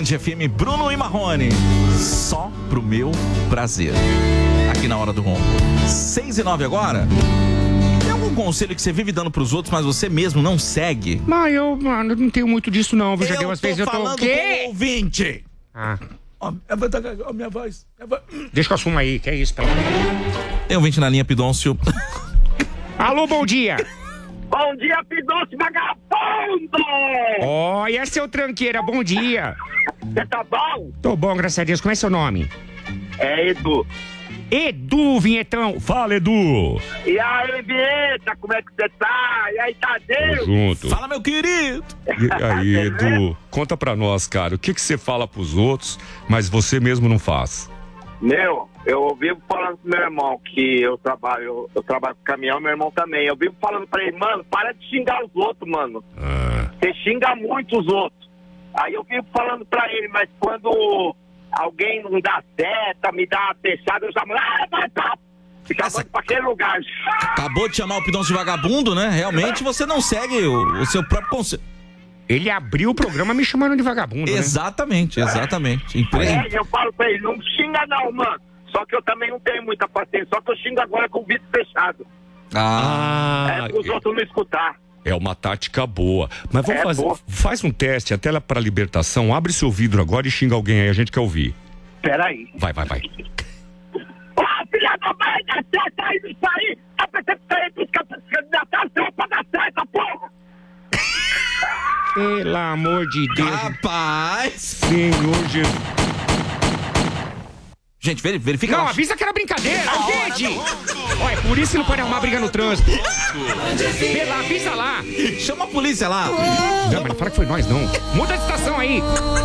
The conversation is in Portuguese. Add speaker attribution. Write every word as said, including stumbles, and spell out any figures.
Speaker 1: F M, Bruno e Marrone. Só pro meu prazer. Aqui na Hora do Ronco. seis e nove agora. Tem algum conselho que você vive dando pros outros, mas você mesmo não segue?
Speaker 2: Mas eu, mano, não tenho muito disso não, viu? Já
Speaker 1: eu
Speaker 2: deu umas
Speaker 1: tô
Speaker 2: vezes eu tô...
Speaker 1: falando com o ouvinte.
Speaker 2: Ah.
Speaker 1: Ó, ó, minha voz. Minha voz.
Speaker 2: Deixa que eu assumo aí, que é isso, pelo amor de Deus.
Speaker 1: Tem ouvinte na linha, Pidoncio.
Speaker 2: Alô, bom dia.
Speaker 3: Bom dia, Pidoncio vagabundo!
Speaker 2: Olha, seu tranqueira, bom dia.
Speaker 3: Você tá bom?
Speaker 2: Tô bom, graças a Deus. Como é seu nome?
Speaker 3: É Edu.
Speaker 2: Edu, vinhetão. Fala, Edu.
Speaker 3: E aí, Vieta, como é que você tá? E aí, Tadeu?
Speaker 4: Junto.
Speaker 1: Fala, meu querido.
Speaker 4: E aí, Edu, conta pra nós, cara, o que que você fala pros outros, mas você mesmo não faz?
Speaker 3: Meu, eu vivo falando pro meu irmão que eu trabalho, eu, eu trabalho com caminhão, meu irmão também. Eu vivo falando pra ele, mano, para de xingar os outros, mano.
Speaker 4: Ah.
Speaker 3: Você xinga muito os outros. Aí eu vivo falando pra ele, mas quando alguém não dá seta, me dá uma fechada, eu já mando, ah, vai, tá. Fica
Speaker 1: Essa...
Speaker 3: pra aquele lugar.
Speaker 1: Acabou de chamar o Pidoncio de vagabundo, né? Realmente você não segue o, o seu próprio conselho.
Speaker 2: Ele abriu o programa me chamando de vagabundo,
Speaker 1: Exatamente,
Speaker 2: né?
Speaker 1: exatamente. Impre...
Speaker 3: É, eu falo pra ele, não xinga não, mano. Só que eu também não tenho muita paciência, só que eu xingo agora com o vidro fechado.
Speaker 1: Ah,
Speaker 3: é, pros outros não escutar.
Speaker 4: É uma tática boa. Mas vamos
Speaker 3: É
Speaker 4: fazer,
Speaker 3: boa.
Speaker 4: faz um teste até lá pra libertação, abre seu vidro agora e xinga alguém aí, a gente quer ouvir.
Speaker 3: Peraí.
Speaker 4: Vai, vai, vai.
Speaker 3: Ô, filha da mãe, dá certo aí nisso aí! Tá pensando que aí pros candidatos pra dar certo, porra!
Speaker 2: Pelo amor de Deus.
Speaker 1: Rapaz!
Speaker 2: Senhor Jesus.
Speaker 1: Gente, verifica.
Speaker 2: Não, avisa que era brincadeira, entende? Olha, é por isso que não pode arrumar briga no trânsito. Vê lá, avisa lá.
Speaker 1: Chama a polícia lá.
Speaker 2: Não, mas não fala que foi nós, não. Muda de estação aí.